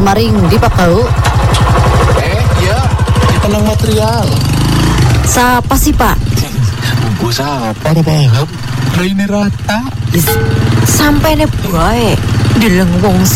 maring di Pak Bau. Iya, kita nang material. Siapa sih Pak? Bungkus apa nih Pak? Ini rata. Sampai nih bae. Dileng wong